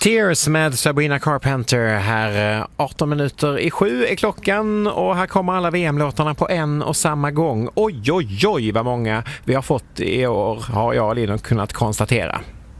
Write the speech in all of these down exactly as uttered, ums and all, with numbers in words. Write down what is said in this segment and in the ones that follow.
Tears med Sabrina Carpenter här. arton minuter i sju är klockan och här kommer alla V M-låtarna på en och samma gång. Oj, oj, oj vad många vi har fått i år, har jag och Lina kunnat konstatera.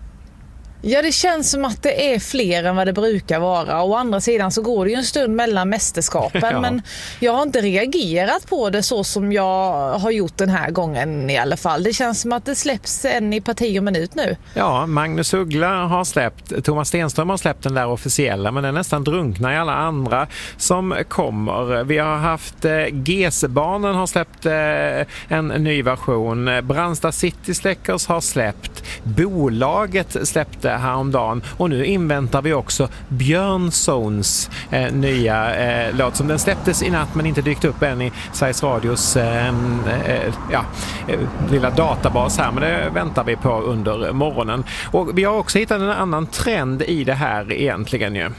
Ja, det känns som att det är fler än vad det brukar vara. Å andra sidan så går det ju en stund mellan mästerskapen. Ja. Men jag har inte reagerat på det så som jag har gjort den här gången i alla fall. Det känns som att det släpps en i parti och minut nu. Ja, Magnus Uggla har släppt, Thomas Stenström har släppt den där officiella, men den nästan drunknar i alla andra som kommer. Vi har haft eh, G S-barnen har släppt eh, en ny version. Brandsta City Släckers har släppt. Bolaget släppte häromdagen och nu inväntar vi också Björn Zones eh, nya eh, låt som den släpptes i natt men inte dykt upp än i Sveriges Radios eh, eh, ja, eh, lilla databas här, men det väntar vi på under morgonen. Och vi har också hittat en annan trend i det här egentligen ju.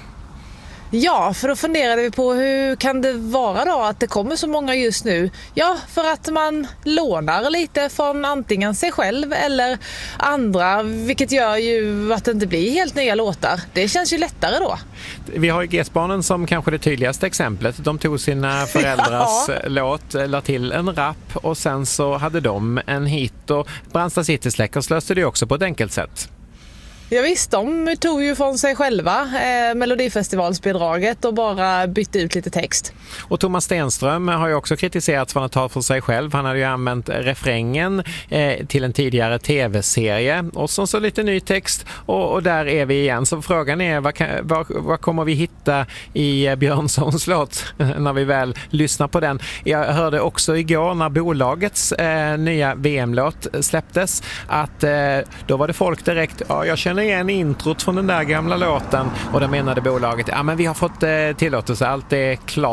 Ja, för då funderade vi på hur kan det vara då att det kommer så många just nu? Ja, för att man lånar lite från antingen sig själv eller andra, vilket gör ju att det inte blir helt nya låtar. Det känns ju lättare då. Vi har ju G S-barnen som kanske det tydligaste exemplet. De tog sina föräldrars ja. låt, la till en rap och sen så hade de en hit och Brandsta City Släckers löste det också på ett enkelt sätt. Ja visst, de tog ju från sig själva eh, Melodifestivalsbidraget och bara bytte ut lite text. Och Thomas Stenström har ju också kritiserats för att ta för sig själv. Han hade ju använt refrängen eh, till en tidigare tv-serie och så, så lite ny text och, och där är vi igen. Så frågan är vad, kan, vad, vad kommer vi hitta i eh, Björnssons låt när vi väl lyssnar på den. Jag hörde också igår när bolagets eh, nya V M-låt släpptes att eh, då var det folk direkt, ja jag känner igen introt från den där gamla låten och då menade bolaget, ja men vi har fått eh, tillåtelse, allt är klart.